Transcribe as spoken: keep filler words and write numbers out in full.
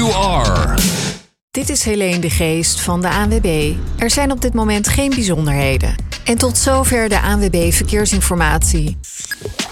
you are. Dit is Helene de Geest van de A N W B. Er zijn op dit moment geen bijzonderheden. En tot zover de A N W B Verkeersinformatie.